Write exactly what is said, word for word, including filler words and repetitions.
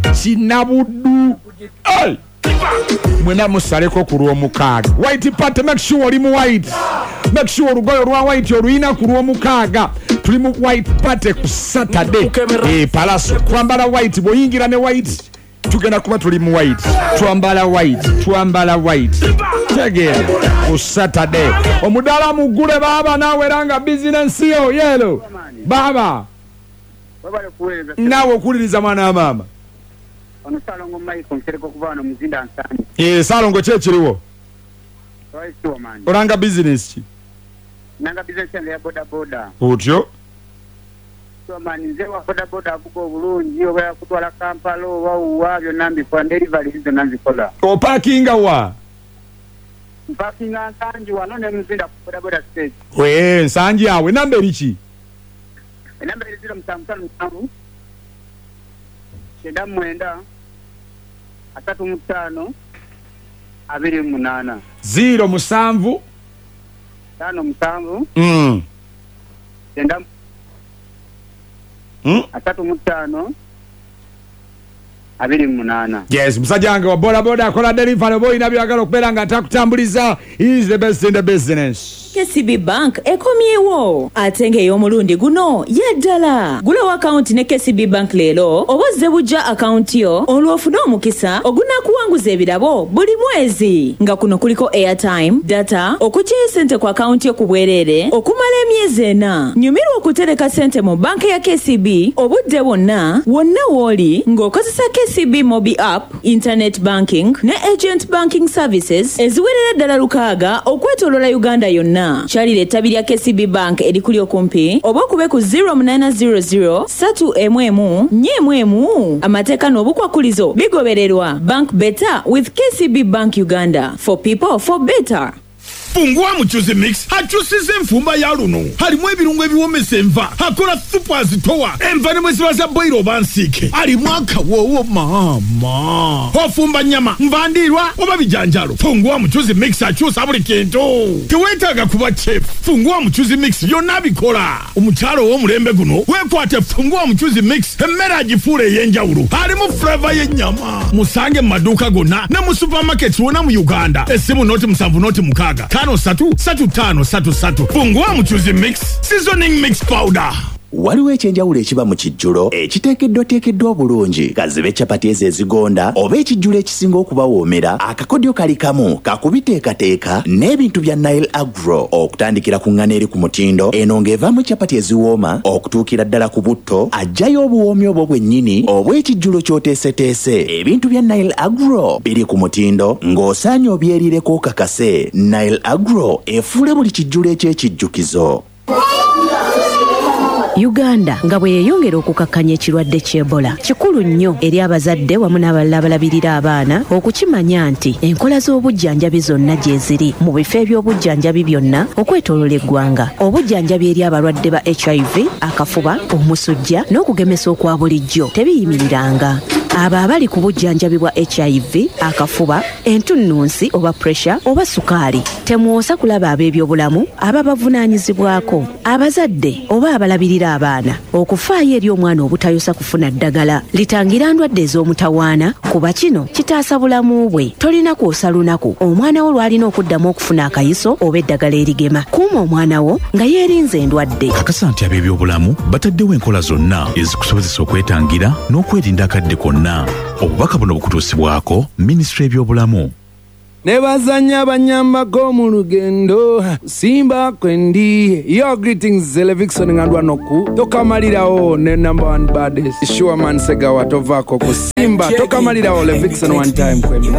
kinabuddu. Hey! Mwena musaleko ku lw'omukaaga. White party, make sure oli mu white. Make sure olugoye olwa white oluyina ku lw'omukaaga. Tuli mu white party ku Saturday. Eh, Palaso. Twambala white, bw'oyingira ne white. Tugenda kuba tuli mu white. Twambala white, twambala white. Tegera ku Saturday. Omudala mugule baba nawe eranga business yo yelo. Baba. Nawe okuliriza mwana wa mama. Ono Salongo Mike nsereko kubana muzinda nsani. Eh, Salongo kye kiriwo. Right to man. Oranga business ki? Nanga business ya boda boda. Otyo? So man nze wa boda boda buko bulungi oba kutwala Kampala oba uwabyo nambi kwa delivery hizo nanzi kola. O parkinga wa? Parkinga nsanji wano ne muzinda boda boda stage. We nsanji yawe namberi ki? Namberi zero mtamtano mtamu. Sheda mwenda atatu mutano abiri munana zero musanvu tano musanvu mm sheda mm atatu mutano abiri munana. Yes, musajanga wa boda boda akola delivery boy nabyagala okubera nga atakutambuliza. He is the best in the business. K C B Bank ekomyewo atenge y'omulundi guno yeddala. Gula account ne K C B Bank leero obozze bujja account yo olwofuna omukisa ogunakuwanguza ebirabo buli mwezi nga kuno kuliko airtime, data, okuggyayo sente ku account yo ku bwereere okumala emyezi ena. Nyumirwa okutereka sente mu banka ya K C B obudde bwonna wonna w'oli ng'okozesa K C B Mobi app, internet banking ne agent banking services eziwerera ddala lukaaga okwetooloola Uganda yonna. Kyalira ettabi lya K C B Bank erikuli okumpi oba okube ku zero nine zero zero three one one nine one one. Amateeka n'obukwakulizo bigobererwa. Bank better with K C B Bank Uganda. For people, for better. Fungua Muchuzi Mix hachusize nfumba ya luno halimu ebirungo ebiwomesa enva hakola super zitowa enva ne mwesibaza boiro bansike ali mwaka wowo mama ofumba nyama mvandirwa oba bijanjalo. Fungua Muchuzi Mix achusa buli kintu tewetaga kuba chef. Fungua Muchuzi Mix yonna bikola omukyalo w'omulembe guno wekwate Fungua Muchuzi Mix emmere agifule yenjawulo halimu flavor y'ennyama. Musange mu maduuka gonna ne mu supermarkets wonna mu Uganda. Essimu noti musanvu noti mukaga tano satu satu tano satu satu. Fungua Muchuzi Mix seasoning mix powder. Waliwo ekyenjawulo ekiba mu kijjulo ekiteekeddwa teekeddwa obulungi kazibe capati ezo ezigonda oba ekijjulo ekisinga okubawoomera akakodyo kali kamu kakubiteekateeka n'ebintu bya Nile Agro okutandikira ku ngano eri ku mutindo eno ng'evaamu capati eziwooma okutuukira ddala ku butto ajjayo obuwoomi obwo bwennyini obw'ekijjulo ky'oteeseteese. Ebintu bya Nile Agro biri ku mutindo ng'osaanye obyerireko okakase. Nile Agro efuula buli kijjulo eky'ekijjukizo. Uganda nga bwe yeyongera okukakkanya ekirwadde ky'Ebola kikulu nnyo eri abazadde wamu n'abalala abalabirira abaana okukimanya nti enkola z'obujjanjabi zonna gye ziri mu bifo eby'obujjanjabi byonna okwetooloola eggwanga. Obujjanjabi eri abalwadde ba H I V, akafuba, omusujja n'okugemesa okwa bulijjo tebiyimiriranga. Abo abali ku bujjanjabi bwa H I V, akafuba, entunnunsi oba pressure oba sukaali temwosa kulaba ab'ebyobulamu ababavunaanyizibwako, abazadde oba abalabirira abaana okufaayo eri omwana obutayosa kufuna ddagala litangira ndwadde ez'omutawaana kuba kino kitaasa bulamu bwe. Tolina kwosa lunaku omwana wo lwalina okuddamu okufuna akayiso oba eddagala erigema. Kuuma omwana wo nga yeerinze endwadde. Kakasa nti ab'ebyobulamu bataddewo enkola zonna ezikusobozesa okwetangira n'okwerinda akadde konna. Obubaka buno bukutuusibwako Minisitule y'ebyobulamu. Nebazanya banyambako mu lugendo simba kwendi. Your greetings Zelevixon ngandwa noku tokamalirawo ne number one baddest Sure man Segawa tovako ku simba tokamalirawo Levixon one time kwendi.